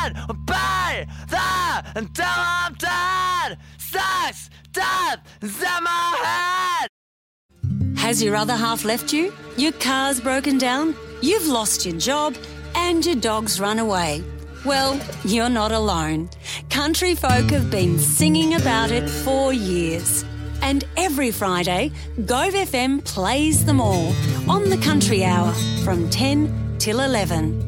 man by the until I'm dead. Sex, death, is in my head. Has your other half left you? Your car's broken down? You've lost your job? And your dog's run away? Well, you're not alone. Country folk have been singing about it for years. And every Friday, Gove FM plays them all on the Country Hour from 10 till 11.